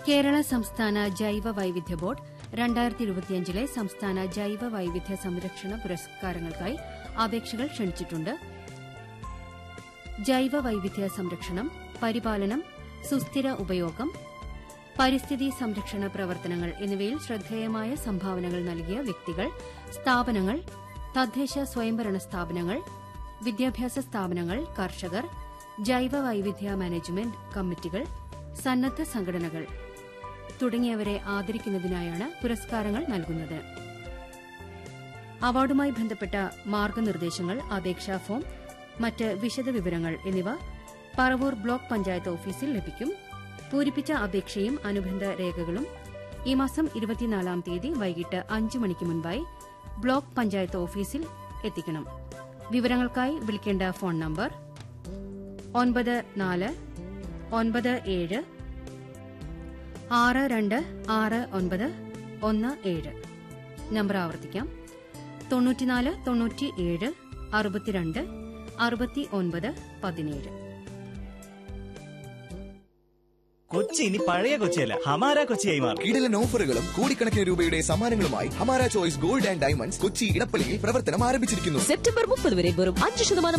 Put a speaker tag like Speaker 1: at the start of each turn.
Speaker 1: കേരള സംസ്ഥാന ജൈവ വൈവിധ്യ ബോർഡ് 2025 സംസ്ഥാന ജൈവ വൈവിധ്യ സംരക്ഷണ പുരസ്കാരങ്ങൾക്കായി അപേക്ഷകൾ ക്ഷണിച്ചിട്ടുണ്ട്. ജൈവ വൈവിധ്യ സംരക്ഷണം, പരിപാലനം, സുസ്ഥിര ഉപയോഗം, പരിസ്ഥിതി സംരക്ഷണ പ്രവർത്തനങ്ങൾ എന്നിവയിൽ ശ്രദ്ധേയമായ സംഭാവനകൾ നൽകിയ വ്യക്തികൾ, സ്ഥാപനങ്ങൾ, തദ്ദേശ സ്വയംഭരണ സ്ഥാപനങ്ങൾ, വിദ്യാഭ്യാസ സ്ഥാപനങ്ങൾ, കർഷകർ, ജൈവ വൈവിധ്യ മാനേജ്മെന്റ് കമ്മിറ്റികൾ, സന്നദ്ധ സംഘടനകൾ തുടങ്ങിയവരെ ആദരിക്കുന്നതിനായാണ് പുരസ്കാരങ്ങൾ നൽകുന്നത്. അവാർഡുമായി ബന്ധപ്പെട്ട മാർഗ്ഗനിർദ്ദേശങ്ങൾ, അപേക്ഷാ ഫോം, മറ്റ് വിശദവിവരങ്ങൾ എന്നിവ പറവൂർ ബ്ലോക്ക് പഞ്ചായത്ത് ഓഫീസിൽ ലഭിക്കും. പൂരിപ്പിച്ച അപേക്ഷയും അനുബന്ധ രേഖകളും ഈ മാസം 24-ാം തീയതി വൈകിട്ട് 5 മണിക്ക് മുൻപായി ബ്ലോക്ക് പഞ്ചായത്ത് ഓഫീസിൽ എത്തിക്കണം. വിവരങ്ങൾക്കായി വിളിക്കേണ്ട ഫോൺ നമ്പർ 94626917. നമ്പർ ആവർത്തിക്കാം: 94 97 62 69 17.
Speaker 2: കൊച്ചി ഇനി പഴയ കൊച്ചിയല്ല, ഹമാര കൊച്ചിയായി മാറും.
Speaker 3: കിടിലൻ ഓഫറുകളും കോടിക്കണക്കിന് രൂപയുടെ സമ്മാനങ്ങളുമായി Hamara choice gold and diamonds Kochi ഇടപ്പള്ളിയിൽ പ്രവർത്തനം ആരംഭിച്ചിരിക്കുന്നു.
Speaker 4: സെപ്റ്റംബർ 30 വരെ വെറും 5%